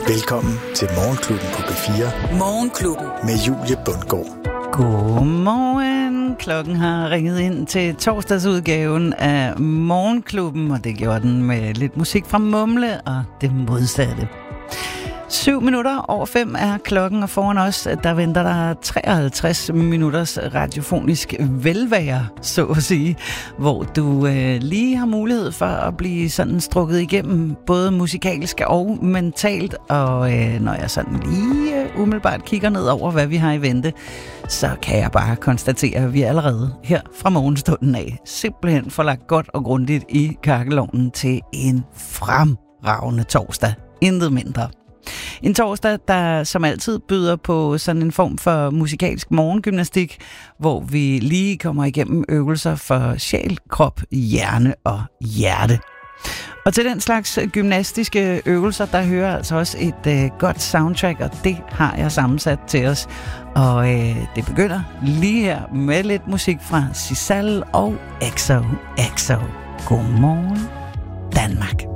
Velkommen til Morgenklubben på B4. Morgenklubben med Julie Bundgaard. Godmorgen. Klokken har ringet ind til torsdagsudgaven af Morgenklubben, og det gjorde den med lidt musik fra Mumle og det modsatte. 5:07 er klokken, og foran os, der venter der 53 minutters radiofonisk velvære, så at sige, hvor du lige har mulighed for at blive sådan strukket igennem, både musikalsk og mentalt, og når jeg sådan lige umiddelbart kigger ned over, hvad vi har i vente, så kan jeg bare konstatere, at vi allerede her fra morgenstunden af simpelthen får lagt godt og grundigt i kakkelovnen til en fremragende torsdag. Intet mindre. En torsdag, der som altid byder på sådan en form for musikalsk morgengymnastik, hvor vi lige kommer igennem øvelser for sjæl, krop, hjerne og hjerte. Og til den slags gymnastiske øvelser, der hører altså også et godt soundtrack, og det har jeg sammensat til os. Og det begynder lige her med lidt musik fra Sisal og EXO. Godmorgen, Danmark.